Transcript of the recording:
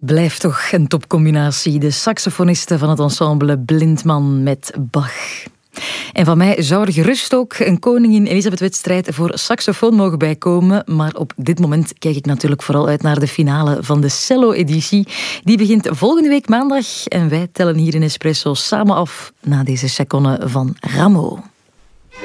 Blijft toch een topcombinatie. De saxofonisten van het ensemble Blindman met Bach. En van mij zou er gerust ook een Koningin Elisabeth-wedstrijd voor saxofoon mogen bijkomen. Maar op dit moment kijk ik natuurlijk vooral uit naar de finale van de cello-editie. Die begint volgende week maandag. En wij tellen hier in Espresso samen af na deze chaconne van Rameau.